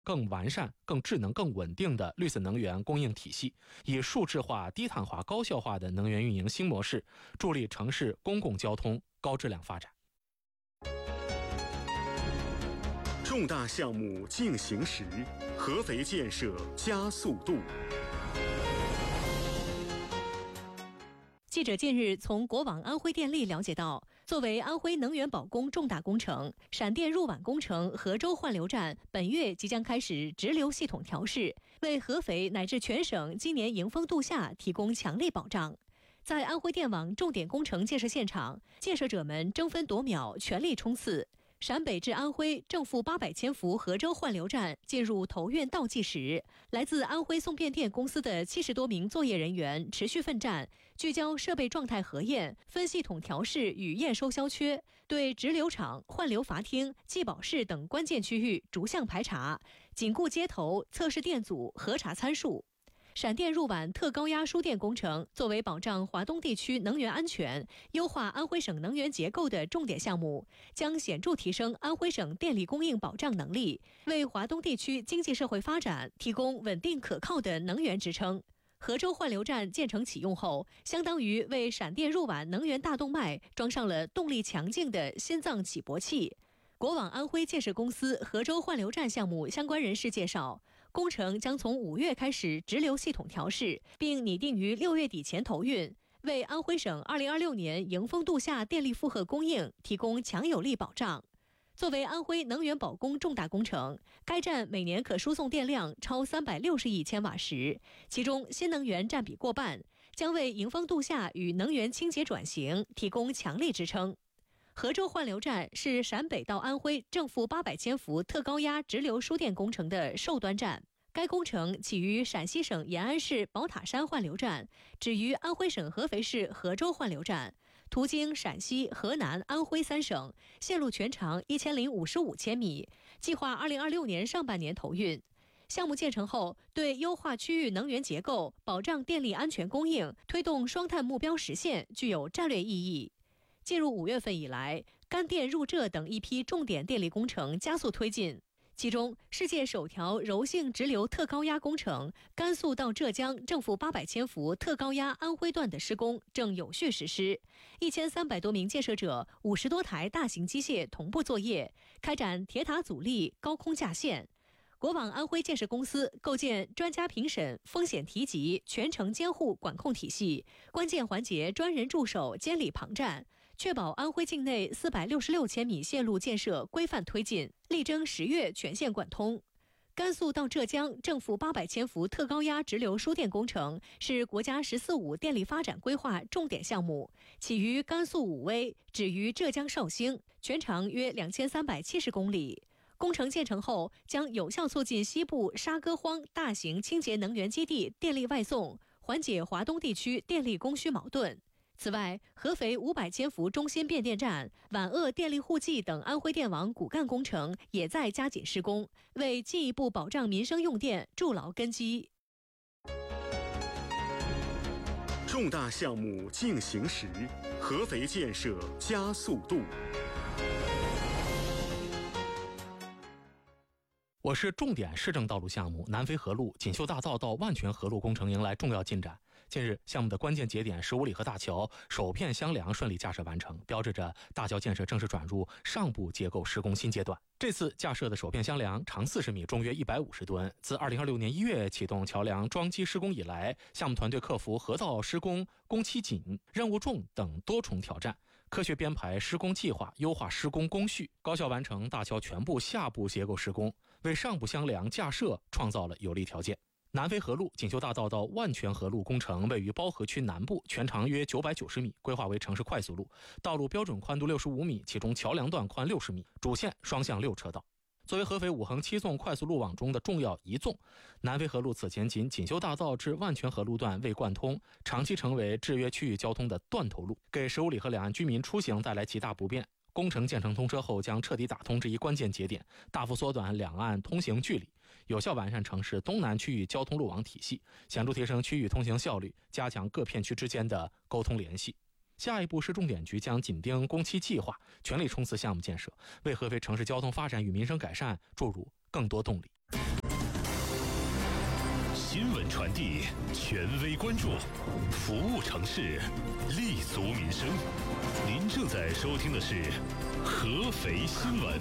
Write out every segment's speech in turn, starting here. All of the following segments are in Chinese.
更完善、更智能、更稳定的绿色能源供应体系，以数字化、低碳化、高效化的能源运营新模式，助力城市公共交通高质量发展。 重大项目进行时，合肥建设加速度。 记者近日从国网安徽电力了解到，作为安徽能源保供重大工程，闪电入皖工程合州换流站本月即将开始直流系统调试，为合肥乃至全省今年迎峰度夏提供强力保障。在安徽电网重点工程建设现场，建设者们争分夺秒，全力冲刺。陕北至安徽正负800千伏合州换流站进入投运倒计时，来自安徽送变电公司的70多名作业人员持续奋战，聚焦设备状态核验、分系统调试与验收消缺，对直流场、换流阀厅、计保室等关键区域逐项排查，紧固接头，测试电阻，核查参数。闪电入皖特高压输电工程作为保障华东地区能源安全、优化安徽省能源结构的重点项目，将显著提升安徽省电力供应保障能力，为华东地区经济社会发展提供稳定可靠的能源支撑。合州换流站建成启用后，相当于为闪电入皖能源大动脉装上了动力强劲的心脏起搏器。国网安徽建设公司合州换流站项目相关人士介绍，工程将从5月开始直流系统调试，并拟定于6月底前投运，为安徽省2026年迎峰度夏电力负荷供应提供强有力保障。作为安徽能源保供重大工程，该站每年可输送电量超360亿千瓦时，其中新能源占比过半，将为迎峰度夏与能源清洁转型提供强力支撑。合州换流站是陕北到安徽正负800千伏特高压直流输电工程的售端站。该工程起于陕西省延安市宝塔山换流站，止于安徽省合肥市合州换流站，途经陕西、河南、安徽3省，线路全长1055千米，计划2026年上半年投运。项目建成后，对优化区域能源结构、保障电力安全供应、推动双碳目标实现具有战略意义。进入5月份以来，干电入浙等一批重点电力工程加速推进，其中世界首条柔性直流特高压工程甘肃到浙江正负800千伏特高压安徽段的施工正有序实施，1300多名建设者50多台大型机械同步作业，开展铁塔阻力、高空架线。国网安徽建设公司构建专家评审、风险提及、全程监护管控体系，关键环节专人驻守监理旁站，确保安徽境内466千米线路建设规范推进，力争10月全线贯通。甘肃到浙江正负800千伏特高压直流输电工程是国家“十四五”电力发展规划重点项目，起于甘肃武威，止于浙江绍兴，全长约2370公里。工程建成后，将有效促进西部沙戈荒大型清洁能源基地电力外送，缓解华东地区电力供需矛盾。此外，合肥500千伏中心变电站、皖鄂电力互济等安徽电网骨干工程也在加紧施工，为进一步保障民生用电筑牢根基。 重大项目进行时，合肥建设加速度。 我市重点市政道路项目南飞河路锦绣大道到万泉河路工程迎来重要进展。近日，项目的关键节点15里河大桥首片箱梁顺利架设完成，标志着大桥建设正式转入上部结构施工新阶段。这次架设的首片箱梁长40米，重约150吨。自2026年1月启动桥梁桩基施工以来，项目团队克服河道施工工期紧、任务重等多重挑战，科学编排施工计划，优化施工工序，高效完成大桥全部下部结构施工，为上部箱梁架设创造了有利条件。南飞河路锦绣大道到万泉河路工程位于包河区南部，全长约990米，规划为城市快速路，道路标准宽度65米，其中桥梁段宽60米，主线双向6车道。作为合肥5横7纵快速路网中的重要一纵，南飞河路此前仅锦绣大道至万泉河路段未贯通，长期成为制约区域交通的断头路，给15里河两岸居民出行带来极大不便。工程建成通车后，将彻底打通这一关键节点，大幅缩短两岸通行距离，有效完善城市东南区域交通路网体系，显著提升区域通行效率，加强各片区之间的沟通联系。下一步市重点局将紧盯工期计划，全力冲刺项目建设，为合肥城市交通发展与民生改善注入更多动力。 新闻传递，权威关注，服务城市，立足民生。您正在收听的是合肥新闻。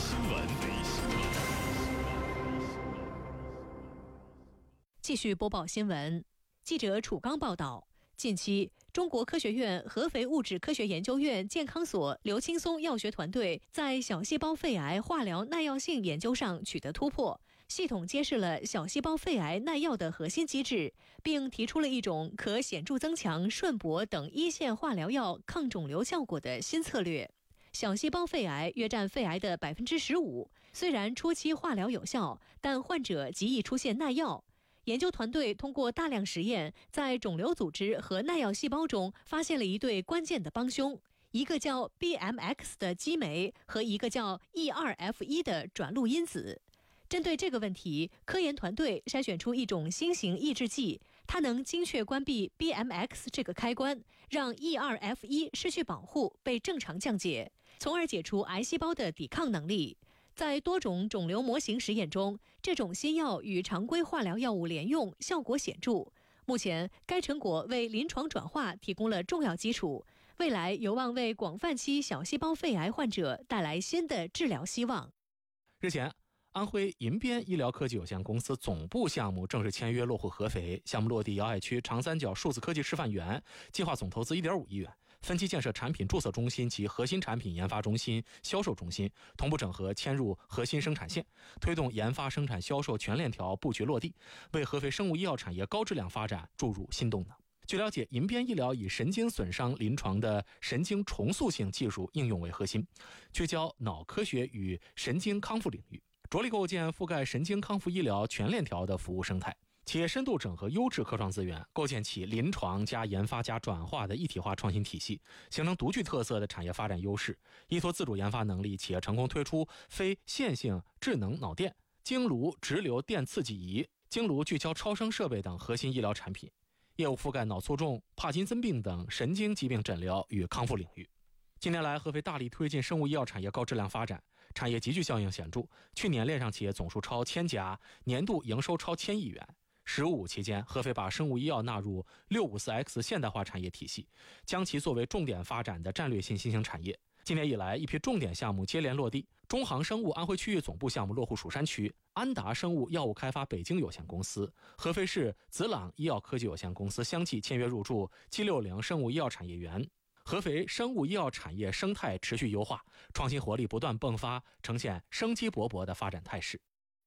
继续播报新闻。记者楚刚报道，近期，中国科学院合肥物质科学研究院健康所刘青松药学团队在小细胞肺癌化疗耐药性研究上取得突破，系统揭示了小细胞肺癌耐药的核心机制，并提出了一种可显著增强顺铂等一线化疗药抗肿瘤效果的新策略。小细胞肺癌约占肺癌的15%，虽然初期化疗有效，但患者极易出现耐药。研究团队通过大量实验，在肿瘤组织和耐药细胞中发现了一对关键的帮凶，一个叫 BMX 的激酶和一个叫 E2F1 的转录因子。针对这个问题，科研团队筛选出一种新型抑制剂，它能精确关闭 BMX 这个开关，让 E2F1 失去保护，被正常降解，从而解除癌细胞的抵抗能力。在多种肿瘤模型实验中，这种新药与常规化疗药物联用，效果显著。目前，该成果为临床转化提供了重要基础，未来有望为广泛期小细胞肺癌患者带来新的治疗希望。 日前，安徽银边医疗科技有限公司总部项目正式签约落户合肥，项目落地瑶海区长三角数字科技示范园，计划总投资1.5亿元。分期建设产品注册中心及核心产品研发中心、销售中心，同步整合迁入核心生产线，推动研发、生产、销售全链条布局落地，为合肥生物医药产业高质量发展注入新动能。据了解，银边医疗以神经损伤临床的神经重塑性技术应用为核心，聚焦脑科学与神经康复领域，着力构建覆盖神经康复医疗全链条的服务生态。企业深度整合优质科创资源，构建起临床加研发加转化的一体化创新体系，形成独具特色的产业发展优势。依托自主研发能力，企业成功推出非线性智能脑电、经颅直流电刺激仪、经颅聚焦超声设备等核心医疗产品，业务覆盖脑卒中、帕金森病等神经疾病诊疗与康复领域。近年来，合肥大力推进生物医药产业高质量发展，产业集聚效应显著。去年链上企业总数超1000家，年度营收超1000亿元。“15+5”期间，合肥把生物医药纳入654X 现代化产业体系，将其作为重点发展的战略性新兴产业。今年以来，一批重点项目接连落地。中航生物安徽区域总部项目落户蜀山区，安达生物药物开发北京有限公司、合肥市紫朗医药科技有限公司相继签约入驻 G60生物医药产业园。合肥生物医药产业生态持续优化，创新活力不断迸发，呈现生机勃勃的发展态势。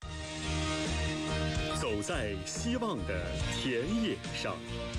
走在希望的田野上。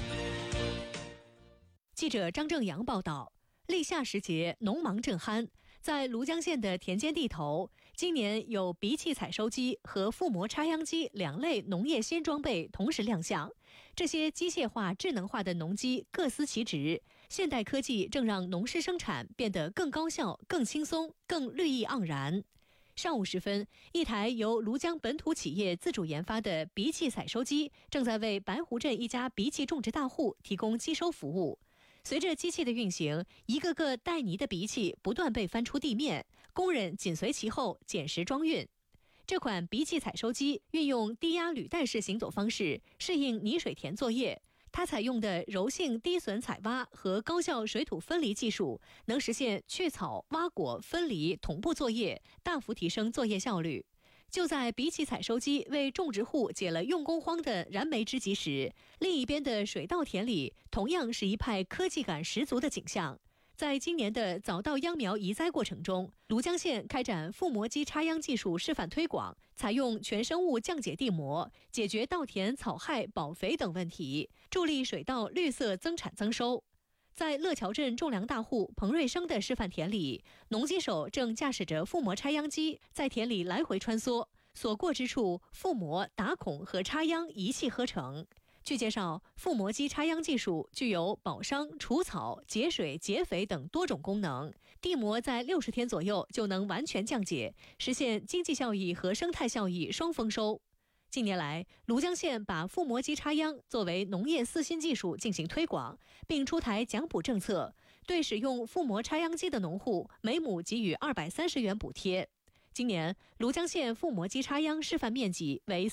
记者张正阳报道，立夏时节，农忙正酣。在庐江县的田间地头，今年有鼻器采收机和腹膜插秧机2类农业新装备同时亮相。这些机械化、智能化的农机各司其职，现代科技正让农事生产变得更高效、更轻松、更绿意盎然。上午时分，一台由庐江本土企业自主研发的鼻器采收机正在为白湖镇一家鼻器种植大户提供机收服务。随着机器的运行，一个个带泥的鼻器不断被翻出地面，工人紧随其后捡拾装运。这款鼻器采收机运用低压履带式行走方式，适应泥水田作业。它采用的柔性低损采挖和高效水土分离技术，能实现去草、挖果、分离同步作业，大幅提升作业效率。就在鼻器采收机为种植户解了用工荒的燃眉之急时，另一边的水稻田里同样是一派科技感十足的景象。在今年的早稻秧苗移栽过程中，庐江县开展腹膜机插秧技术示范推广，采用全生物降解地膜，解决稻田草害、保肥等问题，助力水稻绿色增产增收。在乐桥镇种粮大户彭瑞生的示范田里，农机手正驾驶着腹膜插秧机在田里来回穿梭，所过之处，腹膜、打孔和插秧一气呵成。据介绍，腹膜机插秧技术具有保墒、除草、节水、节肥等多种功能，地膜在60天左右就能完全降解，实现经济效益和生态效益双丰收。近年来，庐江县把腹膜机插秧作为农业4新技术进行推广，并出台奖补政策，对使用腹膜插秧机的农户每亩给予230元补贴。今年，庐江县腹膜机插秧示范面积为